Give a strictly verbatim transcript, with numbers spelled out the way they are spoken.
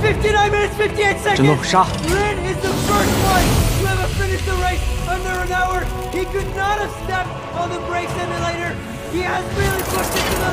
fifty-nine minutes, fifty-eight seconds. 真的杀 Lin is the first one to ever finish the race under an hour. He could not have stepped on the brakes any later. He has really pushed it to the